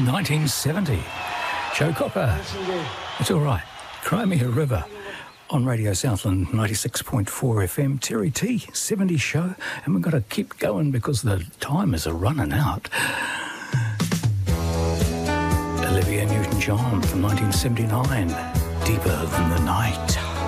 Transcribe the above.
1970. Joe Cocker. It's all right. Cry Me a River on Radio Southland 96.4 FM. Terry T, 70 show. And we've got to keep going because the time is running out. Olivia Newton-John from 1979. Deeper Than the Night.